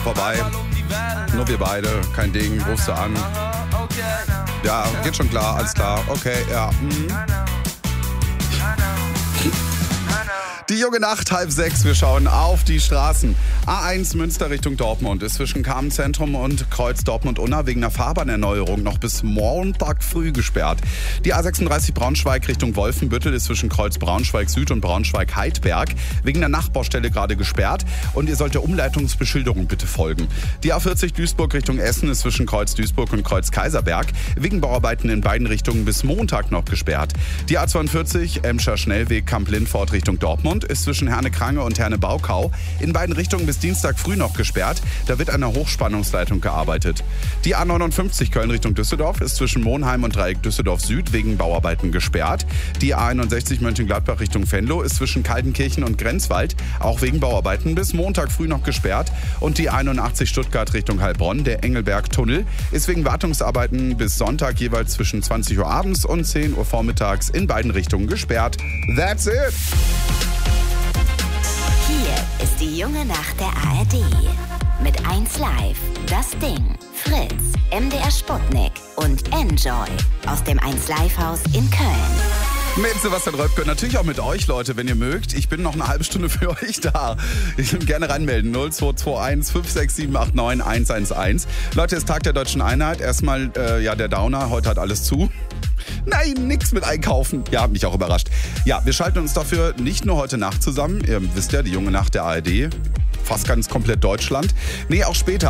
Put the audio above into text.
vorbei. Nur wir beide, kein Ding, rufst du an. Ja, geht schon klar, alles klar. Okay, ja. Die junge Nacht, 5:30, wir schauen auf die Straßen. A1 Münster Richtung Dortmund ist zwischen Carmen-Zentrum und Kreuz Dortmund-Unna wegen einer Fahrbahnerneuerung noch bis Montag früh gesperrt. Die A36 Braunschweig Richtung Wolfenbüttel ist zwischen Kreuz Braunschweig-Süd und Braunschweig-Heidberg wegen der Nachbaustelle gerade gesperrt und ihr sollt der Umleitungsbeschilderung bitte folgen. Die A40 Duisburg Richtung Essen ist zwischen Kreuz Duisburg und Kreuz Kaiserberg wegen Bauarbeiten in beiden Richtungen bis Montag noch gesperrt. Die A42 Emscher Schnellweg Kamp-Lindfort Richtung Dortmund ist zwischen Herne-Krange und Herne-Baukau in beiden Richtungen bis Dienstag früh noch gesperrt. Da wird an einer Hochspannungsleitung gearbeitet. Die A59 Köln Richtung Düsseldorf ist zwischen Monheim und Dreieck Düsseldorf Süd wegen Bauarbeiten gesperrt. Die A61 Mönchengladbach Richtung Venlo ist zwischen Kaltenkirchen und Grenzwald auch wegen Bauarbeiten bis Montag früh noch gesperrt. Und die 81 Stuttgart Richtung Heilbronn, der Engelberg-Tunnel, ist wegen Wartungsarbeiten bis Sonntag jeweils zwischen 20 Uhr abends und 10 Uhr vormittags in beiden Richtungen gesperrt. That's it! Hier ist die junge Nacht der ARD. Mit 1Live, Das Ding, Fritz, MDR Sputnik und Enjoy aus dem 1Live-Haus in Köln. Mit Sebastian Röpke, natürlich auch mit euch, Leute, wenn ihr mögt. Ich bin noch eine halbe Stunde für euch da. Ich will gerne reinmelden. 0221 567 89 111. Leute, es ist Tag der Deutschen Einheit. Erstmal, der Downer. Heute hat alles zu. Nein, nix mit einkaufen. Ja, hat mich auch überrascht. Ja, wir schalten uns dafür nicht nur heute Nacht zusammen. Ihr wisst ja, die junge Nacht der ARD. Fast ganz komplett Deutschland. Nee, auch später.